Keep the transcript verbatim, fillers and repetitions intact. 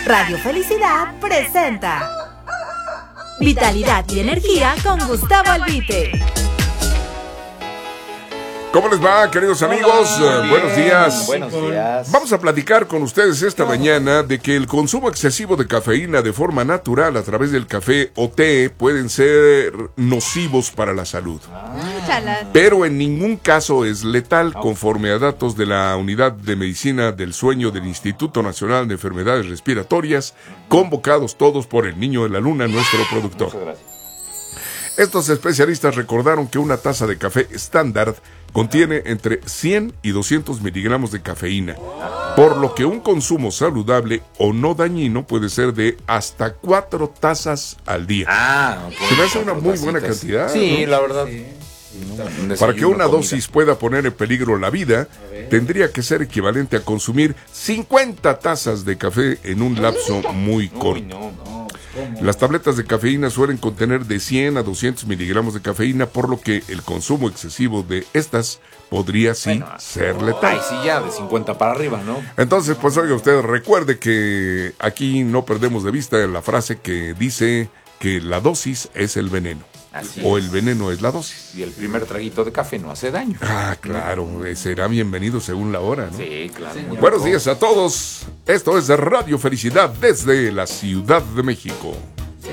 Radio Felicidad presenta Vitalidad y Energía con Gustavo Albite. ¿Cómo les va, queridos amigos? Hola, Buenos días. Buenos días. Vamos a platicar con ustedes esta mañana de que el consumo excesivo de cafeína de forma natural a través del café o té pueden ser nocivos para la salud. Ah. Pero en ningún caso es letal, conforme a datos de la Unidad de Medicina del Sueño del Instituto Nacional de Enfermedades Respiratorias, convocados todos por el Niño de la Luna, nuestro productor. Muchas gracias. Estos especialistas recordaron que una taza de café estándar contiene entre cien y doscientos miligramos de cafeína, por lo que un consumo saludable o no dañino puede ser de hasta cuatro tazas al día. Ah, ok. Se me hace una muy buena cantidad, Sí, ¿no? la verdad. Sí. Un Para que desayuno, una comida. dosis pueda poner en peligro la vida, tendría que ser equivalente a consumir cincuenta tazas de café en un lapso muy Uy, corto. no, no. Las tabletas de cafeína suelen contener de cien a doscientos miligramos de cafeína, por lo que el consumo excesivo de estas podría sí Bueno, ser letal. Ay, sí, ya de cincuenta para arriba, ¿no? Entonces, pues oiga usted, recuerde que aquí no perdemos de vista la frase que dice que la dosis es el veneno. Así O es. el veneno es la dosis. Y el primer traguito de café no hace daño. Ah, claro, eh, será bienvenido según la hora, ¿no? Sí, claro. Buenos días a todos. Esto es Radio Felicidad desde la Ciudad de México.